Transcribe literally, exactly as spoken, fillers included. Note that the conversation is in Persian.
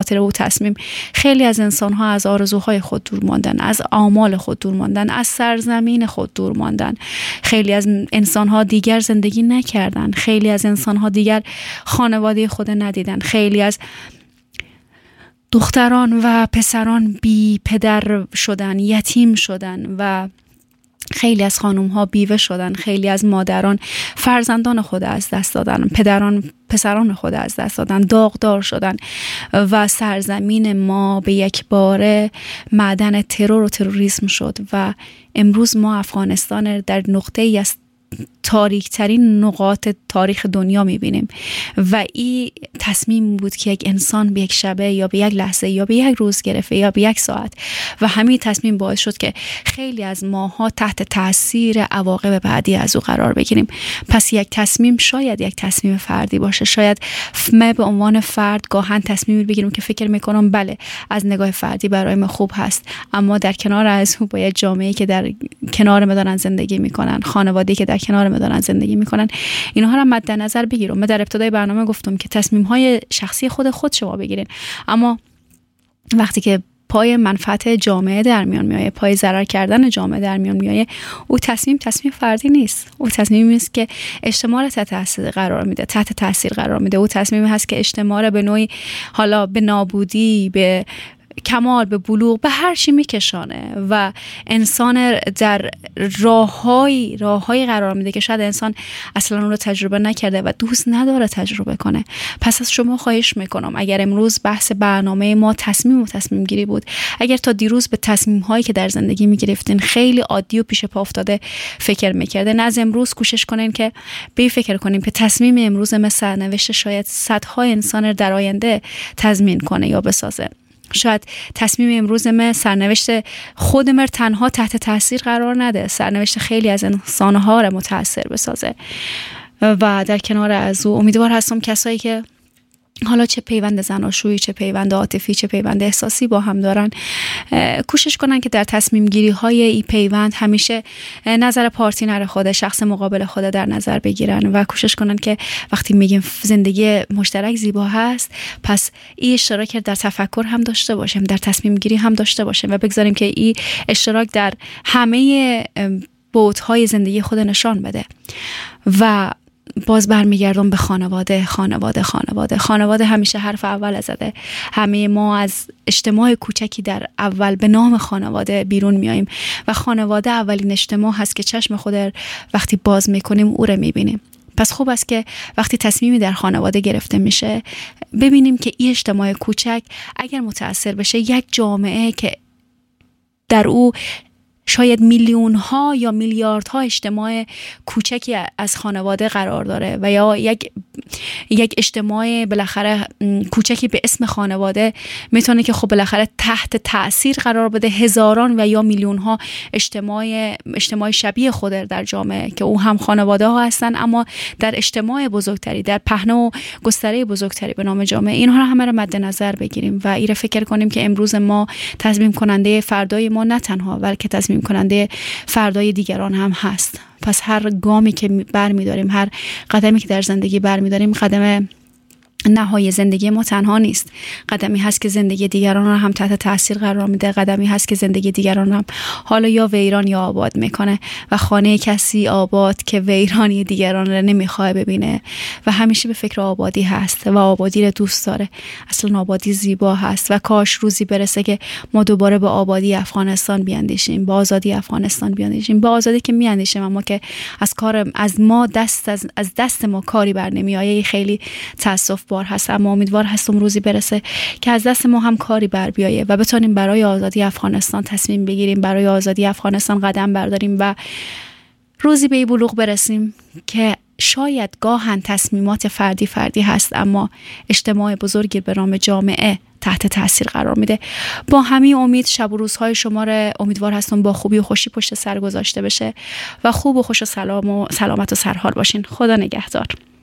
خاطر او تصمیم خیلی از انسان‌ها از آرزوهای خود دور ماندن، از آمال خود دور ماندن، از سرزمین خود دور ماندن. خیلی از انسان‌ها دیگر زندگی نکردن، خیلی از انسان‌ها دیگر خانواده خود ندیدن، خیلی از دختران و پسران بی پدر شدن، یتیم شدن و خیلی از خانوم‌ها بیوه شدن، خیلی از مادران فرزندان خود از دست دادن، پدران پسران خود از دست دادن، داغدار شدن و سرزمین ما به یک باره معدن ترور و تروریسم شد و امروز ما افغانستان در نقطه‌ای از تاریک ترین نقاط تاریخ دنیا میبینیم و این تصمیم بود که یک انسان به یک شبه یا به یک لحظه یا به یک روز گرفته یا به یک ساعت و همین تصمیم باعث شد که خیلی از ماها تحت تاثیر عواقب بعدی از او قرار بگیریم. پس یک تصمیم شاید یک تصمیم فردی باشه، شاید ما به عنوان فرد گاهن تصمیم بگیریم که فکر میکنم بله از نگاه فردی برای ما خوب هست، اما در کنار از او با یک جامعه که در کنار ما دارن زندگی میکنن، خانواده‌ای که در کنار ما دارن زندگی میکنن، اینها رو مد نظر بگیرم. من در ابتدای برنامه گفتم که تصمیم های شخصی خود خود شما بگیرین، اما وقتی که پای منفعت جامعه در میان میایه، پای ضرر کردن جامعه در میان میایه، او تصمیم تصمیم فردی نیست، او تصمیمی است که اجتماع را تحت تاثیر قرار میده، تحت تاثیر قرار میده. او تصمیمی هست که اجتماع را به نوعی حالا به نابودی، به کمال، به بلوغ، به هر چی میکشانه و انسان در راههای راههای قرار میده که شاید انسان اصلا اون رو تجربه نکرده و دوست نداره تجربه کنه. پس از شما خواهش میکنم اگر امروز بحث برنامه ما تصمیم و تصمیم گیری بود، اگر تا دیروز به تصمیم هایی که در زندگی میگرفتین خیلی عادی و پیش پا افتاده فکر میکردین، از امروز کوشش کنین که به فکر کنیم که تصمیم امروز ما سرنوشت شاید صدها انسان در آینده تضمین کنه یا بسازه. شاید تصمیم امروز ما سرنوشت خود ما تنها تحت تاثیر قرار نده، سرنوشت خیلی از انسانها را متاثر بسازه. و در کنار از او امیدوار هستم کسایی که حالا چه پیوند زناشویی، چه پیوند عاطفی، چه پیوند احساسی با هم دارن، کوشش کنن که در تصمیم گیری های این پیوند همیشه نظر پارتنر خود، شخص مقابل خود در نظر بگیرن و کوشش کنن که وقتی میگیم زندگی مشترک زیبا هست، پس این اشتراک در تفکر هم داشته باشیم، در تصمیم گیری هم داشته باشیم و بگذاریم که این اشتراک در همه بعدهای زندگی خود نشان بده. و باز برمیگردم به خانواده خانواده خانواده خانواده همیشه حرف اول زده. همه ما از اجتماع کوچکی در اول به نام خانواده بیرون میاییم و خانواده اولین اجتماع هست که چشم خود وقتی باز میکنیم او رو میبینیم. پس خوب است که وقتی تصمیمی در خانواده گرفته میشه ببینیم که این اجتماع کوچک اگر متأثر بشه یک جامعه که در او شاید میلیون ها یا میلیاردها اجتماع کوچکی از خانواده قرار داره و یا یک یک اجتماع بالاخره کوچکی به اسم خانواده میتونه که خب بالاخره تحت تأثیر قرار بده هزاران و یا میلیون ها اجتماع اجتماع شبیه خود در جامعه که او هم خانواده ها هستن، اما در اجتماع بزرگتری، در پهنه و گستره بزرگتری به نام جامعه. اینها رو همه رو مد نظر بگیریم و ایره فکر کنیم که امروز ما تصمیم کننده فردای ما نه تنها بلکه تصمیم کننده فردای دیگران هم هست. پس هر گامی که برمی‌داریم، هر قدمی که در زندگی برمی‌داریم، قدم نهایی زندگی ما تنها نیست، قدمی هست که زندگی دیگران رو هم تحت تاثیر قرار میده، قدمی هست که زندگی دیگران رو هم حالا یا ویران یا آباد میکنه و خانه کسی آباد که ویرانی دیگران رو نمیخواد ببینه و همیشه به فکر آبادی هست و آبادی رو دوست داره. اصلا آبادی زیبا هست و کاش روزی برسه که ما دوباره به آبادی افغانستان بیاندیشیم، به آزادی افغانستان بیاندیشیم، به آزادی که میاندیشیم اما که از کار از ما دست از, از دست ما کاری بر نمیآیه. خیلی تاسف بار هست، اما امیدوار هستم روزی برسه که از دست ما هم کاری بر بیایه و بتونیم برای آزادی افغانستان تصمیم بگیریم، برای آزادی افغانستان قدم برداریم و روزی به این بلوغ برسیم که شاید گاهن تصمیمات فردی فردی هست اما اجتماع بزرگی به نام جامعه تحت تاثیر قرار میده. با همین امید شب و روزهای شما را امیدوار هستم با خوبی و خوشی پشت سر گذاشته بشه و خوب و خوش و سلام و سلامت و سرحال باشین. خدا نگهدار.